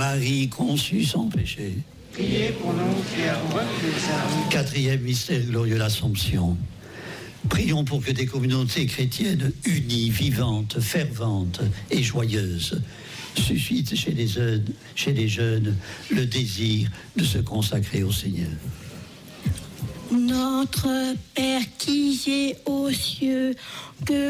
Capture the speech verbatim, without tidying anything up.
Marie conçue sans péché. Priez pour nous qui avons reçu le salut. Quatrième mystère glorieux, l'Assomption. Prions pour que des communautés chrétiennes unies, vivantes, ferventes et joyeuses suscitent chez les jeunes, chez les jeunes le désir de se consacrer au Seigneur. Notre Père qui es aux cieux, que